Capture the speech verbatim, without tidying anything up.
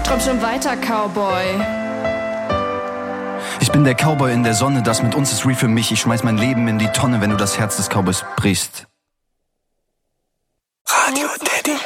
Komm schon weiter, Cowboy. Ich bin der Cowboy in der Sonne, das mit uns ist real für mich. Ich schmeiß mein Leben in die Tonne, wenn du das Herz des Cowboys brichst. Radio Daddy.